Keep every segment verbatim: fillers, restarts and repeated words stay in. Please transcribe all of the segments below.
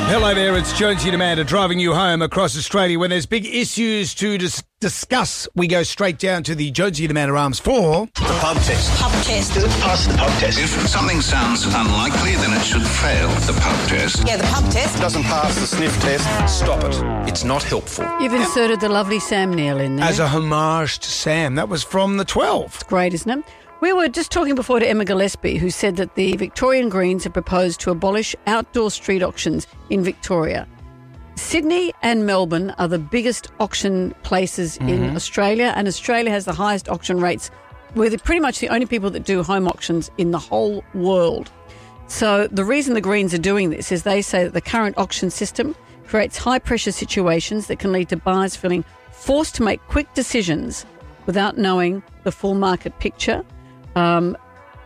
Hello there, it's Jonesy and Amanda driving you home across Australia. When there's big issues to dis- discuss, we go straight down to the Jonesy and Amanda arms for... The pub test. Pub test. Does it pass the pub test? If something sounds unlikely, then it should fail the pub test. Yeah, the pub test. Doesn't pass the sniff test. Stop it. It's not helpful. You've inserted the lovely Sam Neill in there. As a homage to Sam. That was from the twelve. It's great, isn't it? We were just talking before to Emma Gillespie, who said that the Victorian Greens have proposed to abolish outdoor street auctions in Victoria. Sydney and Melbourne are the biggest auction places mm-hmm. in Australia, and Australia has the highest auction rates. We're pretty much the only people that do home auctions in the whole world. So the reason the Greens are doing this is they say that the current auction system creates high-pressure situations that can lead to buyers feeling forced to make quick decisions without knowing the full market picture. Um,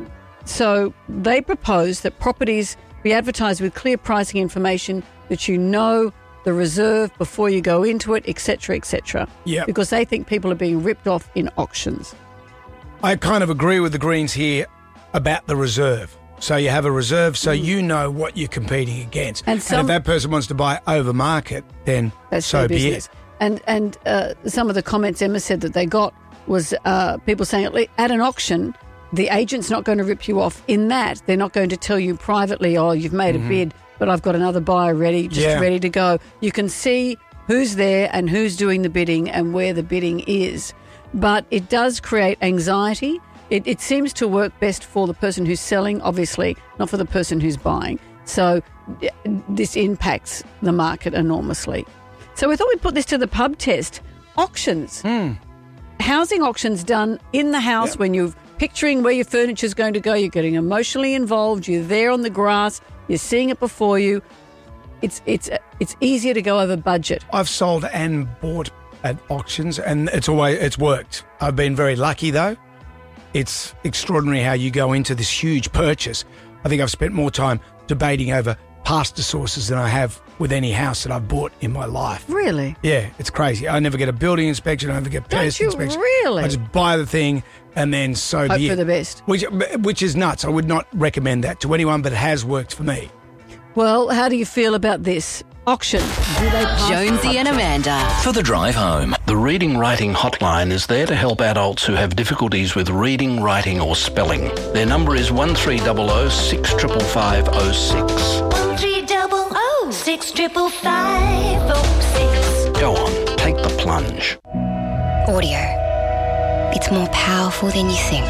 so they propose that properties be advertised with clear pricing information, that you know the reserve before you go into it, et cetera, et cetera. Yeah. Because they think people are being ripped off in auctions. I kind of agree with the Greens here about the reserve. So you have a reserve so mm. you know what you're competing against. And, some, and if that person wants to buy over market, then that's so their be business. it. And, and uh, some of the comments Emma said that they got was uh, people saying at an auction, the agent's not going to rip you off in that. They're not going to tell you privately, oh, you've made mm-hmm. a bid, but I've got another buyer ready, just yeah. ready to go. You can see who's there and who's doing the bidding and where the bidding is. But it does create anxiety. It, it seems to work best for the person who's selling, obviously, not for the person who's buying. So this impacts the market enormously. So we thought we'd put this to the pub test. Auctions. Mm. Housing auctions done in the house yep. when you're picturing where your furniture's going to go, you're getting emotionally involved, you're there on the grass, you're seeing it before you. It's it's it's easier to go over budget. I've sold and bought at auctions, and it's always it's worked. I've been very lucky though. It's extraordinary how you go into this huge purchase. I think I've spent more time debating over pasta sauces than I have with any house that I've bought in my life. Really? Yeah, it's crazy. I never get a building inspection. I never get pest inspection. Don't you really? I just buy the thing and then so Hope be it. for the best. Which, which is nuts. I would not recommend that to anyone, but it has worked for me. Well, how do you feel about this? Auction. Do they pass Jonesy and Amanda. For the drive home, the Reading Writing Hotline is there to help adults who have difficulties with reading, writing or spelling. Their number is one three zero zero six five five five zero six. one three zero zero six five five five zero six. Go on, take the plunge. Audio. It's more powerful than you think.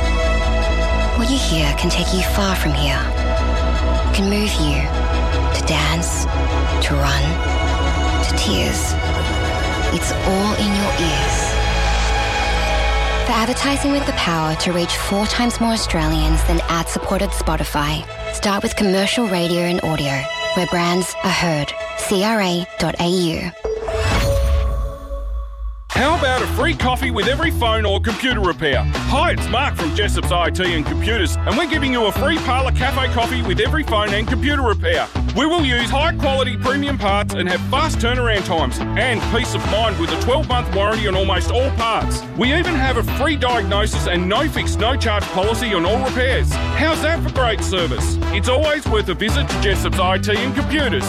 What you hear can take you far from here. It can move you to dance, to run, to tears. It's all in your ears. For advertising with the power to reach four times more Australians than ad-supported Spotify, start with commercial radio and audio, where brands are heard. C R A dot A U. How about a free coffee with every phone or computer repair? Hi, it's Mark from Jessop's I T and Computers, and we're giving you a free Parlour Cafe coffee with every phone and computer repair. We will use high-quality premium parts and have fast turnaround times and peace of mind with a twelve-month warranty on almost all parts. We even have a free diagnosis and no-fix, no-charge policy on all repairs. How's that for great service? It's always worth a visit to Jessop's I T and Computers.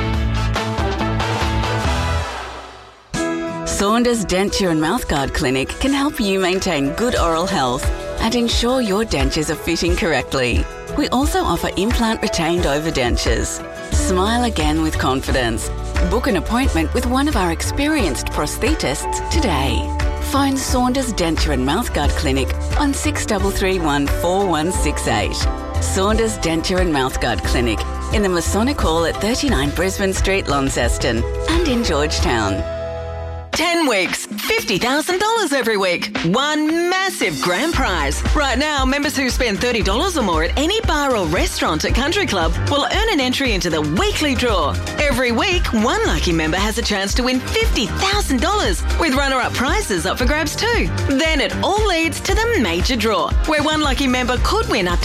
Saunders Denture and Mouthguard Clinic can help you maintain good oral health and ensure your dentures are fitting correctly. We also offer implant retained overdentures. Smile again with confidence. Book an appointment with one of our experienced prosthetists today. Phone Saunders Denture and Mouthguard Clinic on six three three one four one six eight. Saunders Denture and Mouthguard Clinic in the Masonic Hall at thirty-nine Brisbane Street, Launceston, and in Georgetown. Ten weeks, fifty thousand dollars every week. One massive grand prize. Right now, members who spend thirty dollars or more at any bar or restaurant at Country Club will earn an entry into the weekly draw. Every week, one lucky member has a chance to win fifty thousand dollars with runner-up prizes up for grabs too. Then it all leads to the major draw, where one lucky member could win up to five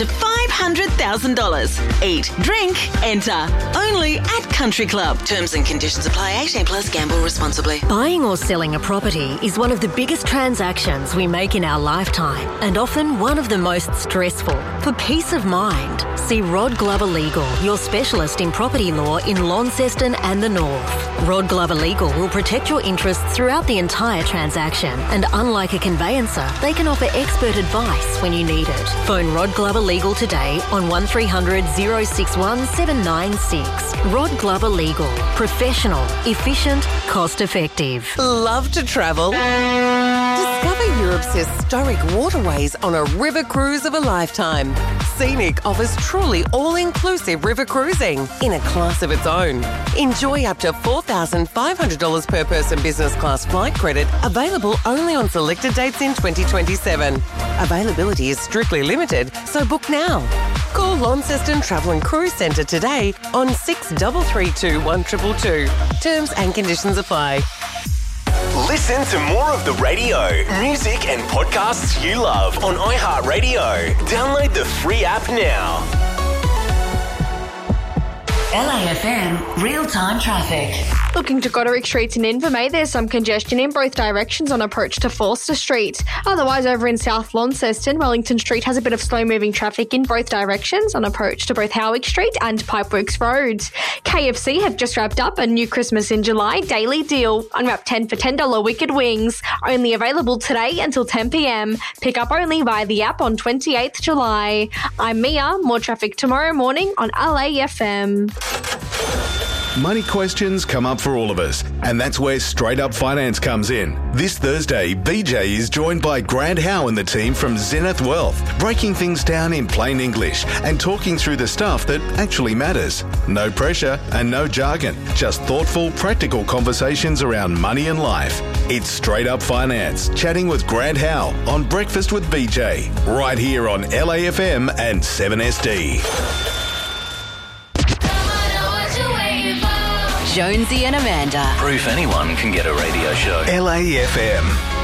five hundred thousand dollars. Eat, drink, enter. Only at Country Club. Terms and conditions apply. eighteen plus. Gamble responsibly. Buying or selling a property is one of the biggest transactions we make in our lifetime and often one of the most stressful. For peace of mind, see Rod Glover Legal, your specialist in property law in Launceston and the North. Rod Glover Legal will protect your interests throughout the entire transaction, and unlike a conveyancer, they can offer expert advice when you need it. Phone Rod Glover Legal today on one three hundred, oh six one, seven nine six. Rod Glover Legal. Professional, efficient, cost effective. Love to travel? Discover Europe's historic waterways on a river cruise of a lifetime. Scenic offers truly all-inclusive river cruising in a class of its own. Enjoy up to four thousand five hundred dollars per person business class flight credit, available only on selected dates in twenty twenty-seven. Availability is strictly limited, so book now. Call Launceston Travel and Cruise Centre today on six three three two, one two two two. Terms and conditions apply. Listen to more of the radio, music and podcasts you love on iHeartRadio. Download the free app now. L A F M real-time traffic. Looking to Goderic Street in Invermay, there's some congestion in both directions on approach to Forster Street. Otherwise, over in South Launceston, Wellington Street has a bit of slow-moving traffic in both directions on approach to both Howick Street and Pipeworks Road. K F C have just wrapped up a new Christmas in July daily deal. Unwrap ten for ten dollars Wicked Wings. Only available today until ten p.m. Pick up only via the app on twenty-eighth July. I'm Mia. More traffic tomorrow morning on L A F M. Money questions come up for all of us, and that's where Straight Up Finance comes in. This Thursday, B J is joined by Grant Howe and the team from Zenith Wealth, breaking things down in plain English and talking through the stuff that actually matters. No pressure and no jargon, just thoughtful, practical conversations around money and life. It's Straight Up Finance, chatting with Grant Howe on Breakfast with B J, right here on L A F M and seven S D. Jonesy and Amanda. Proof anyone can get a radio show. L A F M.